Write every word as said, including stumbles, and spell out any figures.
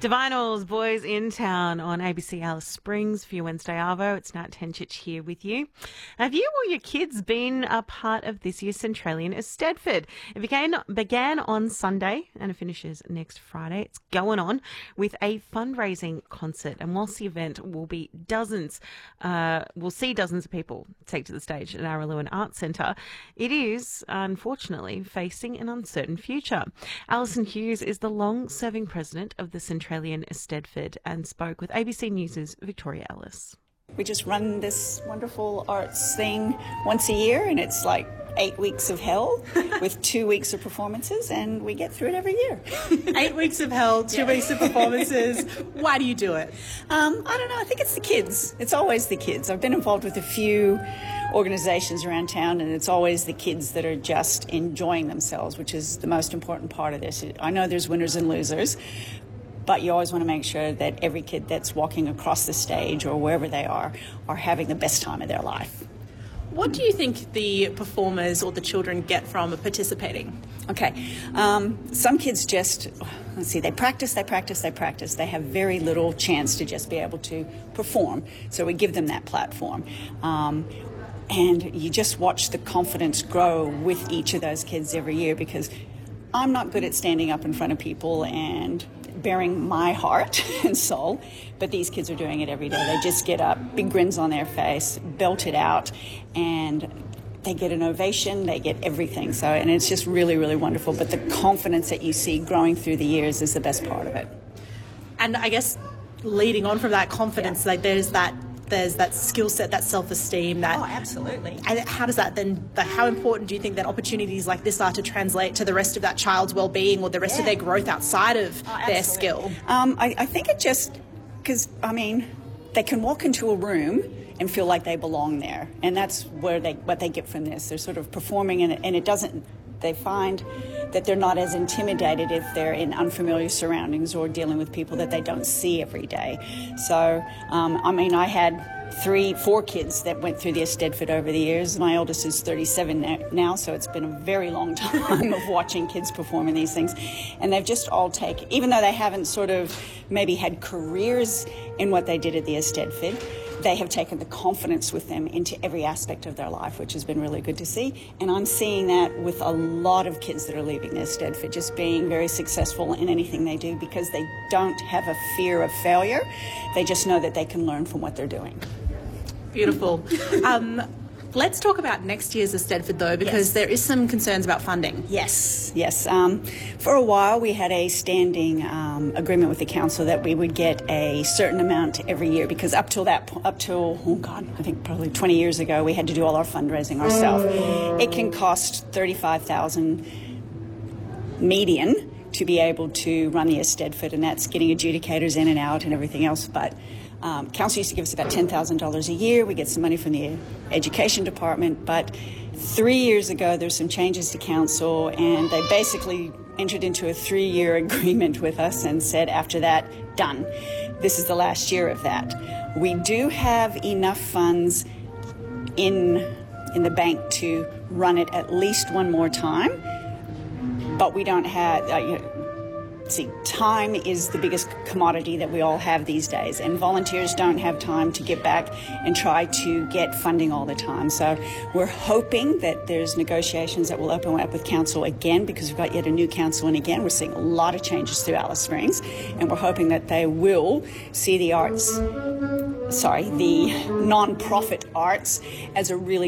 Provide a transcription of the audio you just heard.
Divinals, Boys in Town on A B C Alice Springs for your Wednesday Arvo. It's Nat Tenchich here with you. Have you or your kids been a part of this year's Centralian Eisteddfod? It began, began on Sunday and it finishes next Friday. It's going on with a fundraising concert, and whilst the event will be dozens, uh, we'll see dozens of people take to the stage at Araluen Arts Centre, it is unfortunately facing an uncertain future. Alison Hughes is the long-serving president of the Centralian Eisteddfod and spoke with A B C News' Victoria Ellis. We just run this wonderful arts thing once a year, and it's like eight weeks of hell with two weeks of performances, and we get through it every year. Eight weeks of hell, two yeah. weeks of performances. Why do you do it? Um, I don't know. I think it's the kids. It's always the kids. I've been involved with a few organisations around town, and it's always the kids that are just enjoying themselves, which is the most important part of this. I know there's winners and losers, but you always want to make sure that every kid that's walking across the stage or wherever they are are having the best time of their life. What do you think the performers or the children get from participating? Okay, um, some kids just, let's see, they practice, they practice, they practice. They have very little chance to just be able to perform, so we give them that platform. Um, and you just watch the confidence grow with each of those kids every year, because I'm not good at standing up in front of people and bearing my heart and soul, but these kids are doing it every day. They just get up, big grins on their face, belt it out, and they get an ovation, they get everything. So, and it's just really, really wonderful. But the confidence that you see growing through the years is the best part of it. And I guess leading on from that confidence, yeah. like there's that there's that skill set, that self-esteem. That oh, absolutely. And how does that then, how important do you think that opportunities like this are to translate to the rest of that child's well-being or the rest yeah. of their growth outside of oh, their skill? Um, I, I think it just, because, I mean, they can walk into a room and feel like they belong there. And that's where they what they get from this. They're sort of performing, and it, and it doesn't, they find that they're not as intimidated if they're in unfamiliar surroundings or dealing with people that they don't see every day. So, um, I mean, I had three, four kids that went through the Eisteddfod over the years. My oldest is thirty-seven now, so it's been a very long time of watching kids perform in these things. And they've just all taken, even though they haven't sort of maybe had careers in what they did at the Eisteddfod, they have taken the confidence with them into every aspect of their life, which has been really good to see. And I'm seeing that with a lot of kids that are leaving the Eisteddfod, just being very successful in anything they do, because they don't have a fear of failure. They just know that they can learn from what they're doing. Beautiful. Um, let's talk about next year's Eisteddfod, though, because yes. there is some concerns about funding. Yes, yes. Um, for a while, we had a standing um, agreement with the council that we would get a certain amount every year, because up till that, up till oh god, I think probably twenty years ago, we had to do all our fundraising ourselves. It can cost thirty-five thousand median to be able to run the Eisteddfod, and that's getting adjudicators in and out and everything else. But Um, council used to give us about ten thousand dollars a year. We get some money from the education department, but three years ago there's some changes to council, and they basically entered into a three-year agreement with us and said after that, done. This is the last year of that. We do have enough funds in, in the bank to run it at least one more time, but we don't have... Uh, you know, See, time is the biggest commodity that we all have these days, and volunteers don't have time to get back and try to get funding all the time. So we're hoping that there's negotiations that will open up with council again, because we've got yet a new council, and again, we're seeing a lot of changes through Alice Springs, and we're hoping that they will see the arts, sorry, the non-profit arts as a really